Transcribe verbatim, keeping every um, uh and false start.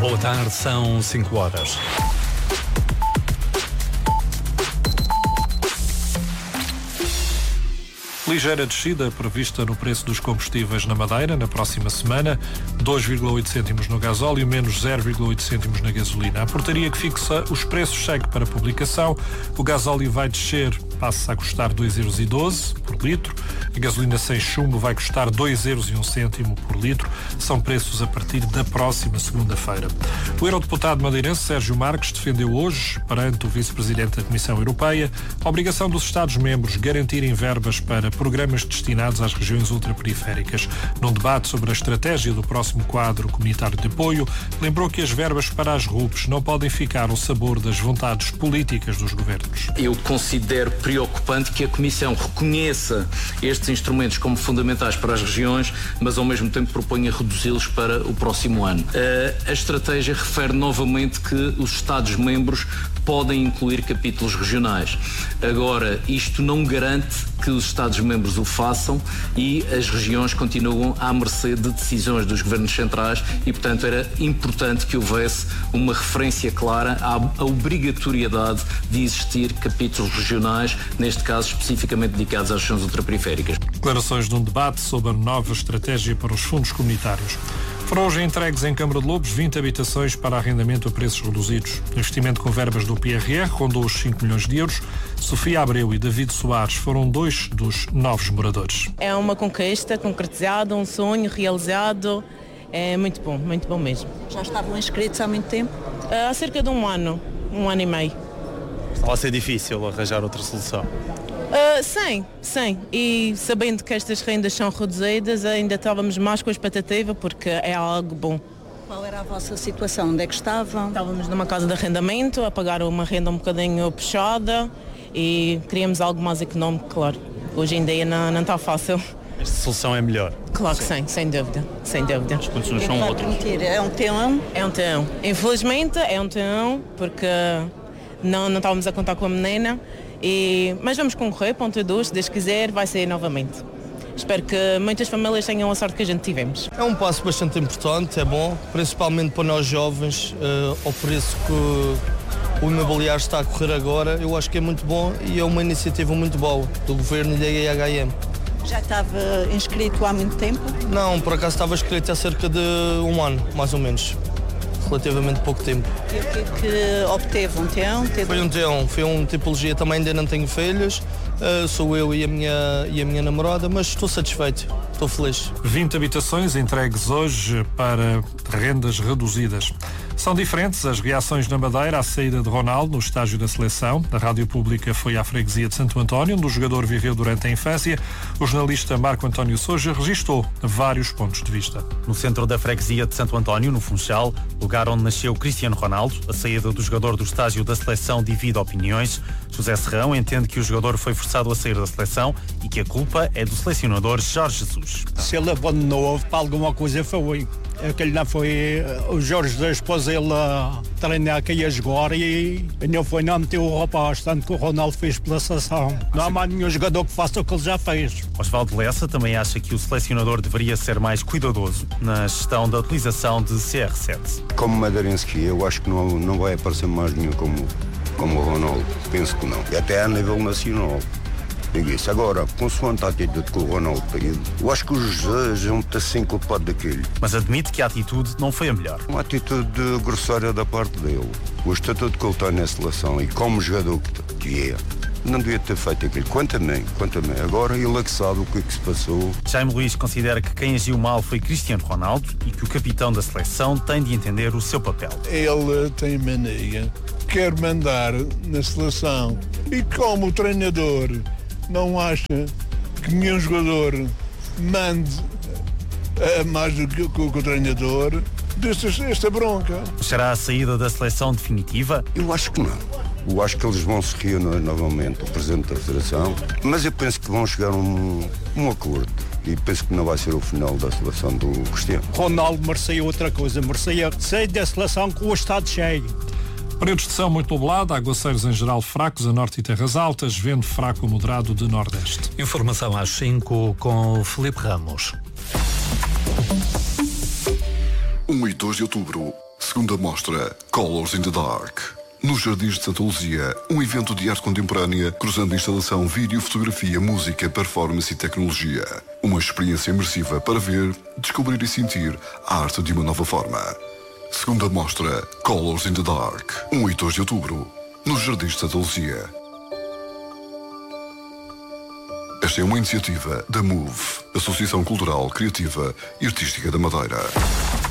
Boa tarde, são cinco horas. Ligeira descida prevista no preço dos combustíveis na Madeira na próxima semana, dois vírgula oito cêntimos no gasóleo, menos zero vírgula oito cêntimos na gasolina. A portaria que fixa os preços segue para publicação. O gasóleo vai descer, passa a custar dois vírgula doze euros por litro. A gasolina sem chumbo vai custar dois euros e um cêntimo por litro. São preços a partir da próxima segunda-feira. O eurodeputado madeirense Sérgio Marques defendeu hoje, perante o vice-presidente da Comissão Europeia, a obrigação dos Estados-membros garantirem verbas para programas destinados às regiões ultraperiféricas. Num debate sobre a estratégia do próximo quadro comunitário de apoio, lembrou que as verbas para as R U Ps não podem ficar ao sabor das vontades políticas dos governos. Eu considero preocupante que a Comissão reconheça estes instrumentos como fundamentais para as regiões, mas ao mesmo tempo proponha reduzi-los para o próximo ano. A estratégia refere novamente que os Estados-membros podem incluir capítulos regionais. Agora, isto não garante que os Estados-membros o façam e as regiões continuam à mercê de decisões dos governos centrais e, portanto, era importante que houvesse uma referência clara à, à obrigatoriedade de existir capítulos regionais, neste caso especificamente dedicados às regiões ultraperiféricas. Declarações de um debate sobre a nova estratégia para os fundos comunitários. Foram hoje entregues em Câmara de Lobos vinte habitações para arrendamento a preços reduzidos. O investimento com verbas do P R R rondou os cinco milhões de euros. Sofia Abreu e David Soares foram dois dos novos moradores. É uma conquista concretizada, um sonho realizado. É muito bom, muito bom mesmo. Já estavam inscritos há muito tempo? Há cerca de um ano, um ano e meio. Estava a ser difícil arranjar outra solução? Uh, sim, sim. E sabendo que estas rendas são reduzidas, ainda estávamos mais com a expectativa porque é algo bom. Qual era a vossa situação? Onde é que estavam? Estávamos numa casa de arrendamento, a pagar uma renda um bocadinho puxada e queríamos algo mais económico, claro. Hoje em dia não, não está fácil. Esta solução é melhor? Claro que sim, sem dúvida, sem dúvida. As condições são outras. É um T um? É um T um. Infelizmente é um T um porque não, não estávamos a contar com a menina. E, mas vamos concorrer para um T dois, se Deus quiser, vai ser novamente. Espero que muitas famílias tenham a sorte que a gente tivemos. É um passo bastante importante, é bom, principalmente para nós jovens, uh, ao preço que o imobiliário está a correr agora. Eu acho que é muito bom e é uma iniciativa muito boa do Governo e da I H M. Já estava inscrito há muito tempo? Não, por acaso estava inscrito há cerca de um ano, mais ou menos. Relativamente pouco tempo. E o que é que obteve? Um T um? T dois? Foi um T um, foi uma tipologia, também ainda não tenho filhos, uh, sou eu e a, minha, e a minha namorada, mas estou satisfeito, estou feliz. vinte habitações entregues hoje para rendas reduzidas. São diferentes as reações na Madeira à saída de Ronaldo no estágio da seleção. A Rádio Pública foi à freguesia de Santo António, onde o jogador viveu durante a infância. O jornalista Marco António Sousa registou vários pontos de vista. No centro da freguesia de Santo António, no Funchal, lugar onde nasceu Cristiano Ronaldo, a saída do jogador do estágio da seleção divide opiniões. José Serrão entende que o jogador foi forçado a sair da seleção e que a culpa é do selecionador Jorge Jesus. Se ele abandonou, para alguma coisa foi. Aquele não foi. O Jorge Jesus pôs ele a treinar aqui a jogar e não foi não meteu o rapaz, tanto que o Ronaldo fez pela seleção. Não há mais nenhum jogador que faça o que ele já fez. Osvaldo Lessa também acha que o selecionador deveria ser mais cuidadoso na gestão da utilização de C R sete. Como madeirense que eu acho que não, não vai aparecer mais nenhum como, como o Ronaldo. Penso que não. E até a nível nacional. Digo isso. Agora, consoante a atitude que o Ronaldo teve, eu acho que o José é um assim culpado daquilo. Mas admite que a atitude não foi a melhor. Uma atitude grosseira da parte dele. O estatuto que ele está na seleção e como jogador que é, não devia ter feito aquilo. Quanto a mim, quanto a mim. Agora ele é que sabe o que é que se passou. Jaime Luís considera que quem agiu mal foi Cristiano Ronaldo e que o capitão da seleção tem de entender o seu papel. Ele tem mania, quer mandar na seleção e como o treinador não acha que nenhum jogador mande uh, mais do que, que, que o treinador, desta esta bronca. Será a saída da seleção definitiva? Eu acho que não. Eu acho que eles vão se reunir novamente, o Presidente da Federação, mas eu penso que vão chegar a um, um acordo. E penso que não vai ser o final da seleção do Cristiano. Ronaldo merecia outra coisa, merecia sair da seleção com o estado cheio. Períodos de céu muito nublado, aguaceiros em geral fracos a norte e terras altas, vento fraco a moderado de nordeste. Informação às cinco com Filipe Ramos. um e dois de outubro Segunda mostra Colors in the Dark. Nos Jardins de Santa Luzia, um evento de arte contemporânea cruzando instalação, vídeo, fotografia, música, performance e tecnologia. Uma experiência imersiva para ver, descobrir e sentir a arte de uma nova forma. Segunda mostra Colors in the Dark. um e dois de outubro, nos Jardins de Santa Luzia. Esta é uma iniciativa da MOVE, Associação Cultural, Criativa e Artística da Madeira.